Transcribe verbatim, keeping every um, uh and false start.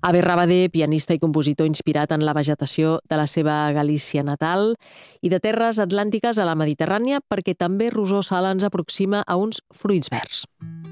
Abe Rabadé, pianista i compositor inspirat en la vegetació de la seva Galícia natal i de terres atlàntiques a la Mediterrània, perquè també Rosó Sala ens aproxima a uns fruits verds.